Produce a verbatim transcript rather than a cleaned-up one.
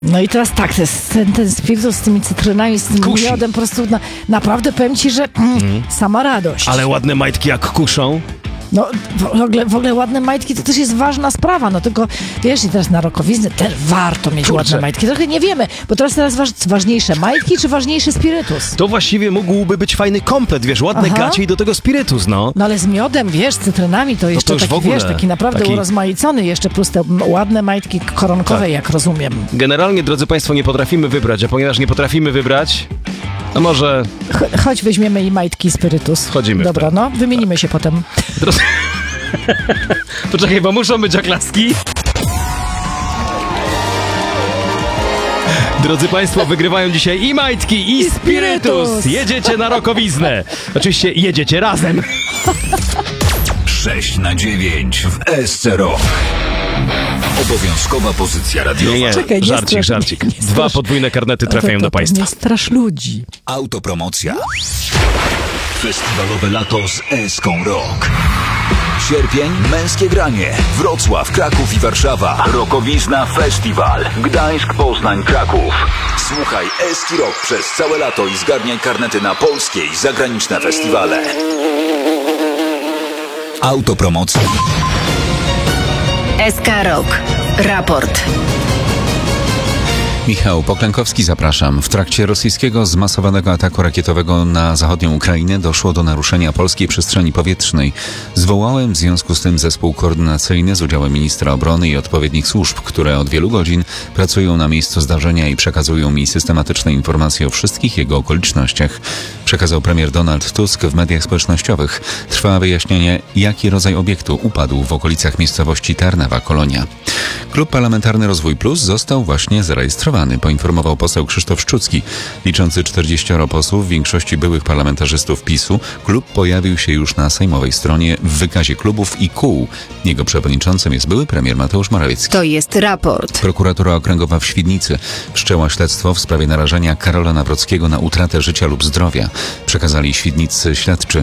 No i teraz tak, ten, ten, ten spirytus z tymi cytrynami, z tym Kusi. miodem, po prostu na, naprawdę powiem ci, że mm, mm. sama radość. Ale ładne majtki jak kuszą. No w ogóle, w ogóle ładne majtki to też jest ważna sprawa, no tylko wiesz, i teraz na rokowiznę też warto mieć Kurczę. ładne majtki. Trochę nie wiemy, bo teraz teraz waż, ważniejsze majtki czy ważniejszy spirytus? To właściwie mógłby być fajny komplet, wiesz, ładne Aha. gacie i do tego spirytus, no. No ale z miodem, wiesz, z cytrynami to jeszcze to już taki, w ogóle wiesz, taki naprawdę taki- urozmaicony, jeszcze plus te m- ładne majtki koronkowe, Tak. jak rozumiem. Generalnie, drodzy Państwo, nie potrafimy wybrać, a ponieważ nie potrafimy wybrać, no może... Ch- chodź, weźmiemy i majtki i spirytus. Wchodzimy w Dobra, to. no, wymienimy się potem. Drodzy... Poczekaj, bo muszą być oklaski. Drodzy Państwo, wygrywają dzisiaj i majtki, i spirytus. spirytus. Jedziecie na rokowiznę. Oczywiście jedziecie razem. sześć na dziewięć w S C Rock. Obowiązkowa pozycja radiowa. Nie, nie, Czekaj, nie żarcik, strasz- żarcik. nie- nie Dwa strasz- podwójne karnety trafiają to, to, do Państwa. To nie strasz ludzi. Autopromocja. Festiwalowe lato z Eską Rock. Sierpień, męskie granie. Wrocław, Kraków i Warszawa. Rokowizna Festiwal. Gdańsk, Poznań, Kraków. Słuchaj Eski Rock przez całe lato i zgarniaj karnety na polskie i zagraniczne festiwale. Autopromocja. S K Rock. Raport. Michał Poklękowski, zapraszam. W trakcie rosyjskiego zmasowanego ataku rakietowego na zachodnią Ukrainę doszło do naruszenia polskiej przestrzeni powietrznej. Zwołałem w związku z tym zespół koordynacyjny z udziałem ministra obrony i odpowiednich służb, które od wielu godzin pracują na miejscu zdarzenia i przekazują mi systematyczne informacje o wszystkich jego okolicznościach. Przekazał premier Donald Tusk w mediach społecznościowych. Trwa wyjaśnienie, jaki rodzaj obiektu upadł w okolicach miejscowości Tarnawa, Kolonia. Klub Parlamentarny Rozwój Plus został właśnie zarejestrowany, poinformował poseł Krzysztof Szczucki. Liczący czterdzieścioro posłów, w większości byłych parlamentarzystów PiSu, klub pojawił się już na sejmowej stronie w wykazie klubów i kół. Jego przewodniczącym jest były premier Mateusz Morawiecki. To jest raport. Prokuratura Okręgowa w Świdnicy wszczęła śledztwo w sprawie narażenia Karola Nawrockiego na utratę życia lub zdrowia. Przekazali świdniccy śledczy.